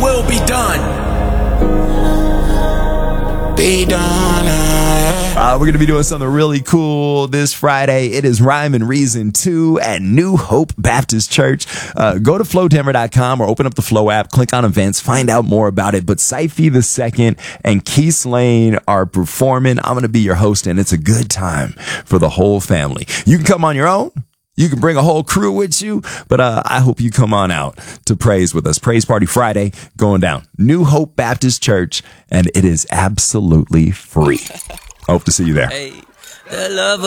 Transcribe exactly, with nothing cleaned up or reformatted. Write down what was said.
will be done. Be done. Uh, we're going to be doing something really cool this Friday. It is Rhyme and Reason two at New Hope Baptist Church. Uh, go to flow denver dot com or open up the Flow app, click on events, find out more about it. But Syfy the Second and Keith Lane are performing. I'm going to be your host, and it's a good time for the whole family. You can come on your own. You can bring a whole crew with you, but uh, I hope you come on out to praise with us. Praise Party Friday going down. New Hope Baptist Church, and it is absolutely free. Hope to see you there. Hey, the love